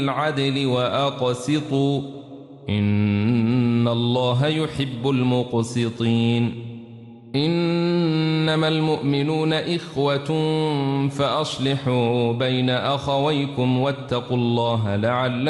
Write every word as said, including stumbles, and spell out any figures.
العدل وأقسطوا إن الله يحب المقسطين إنما المؤمنون إخوة فأصلحوا بين أخويكم واتقوا الله لعلكم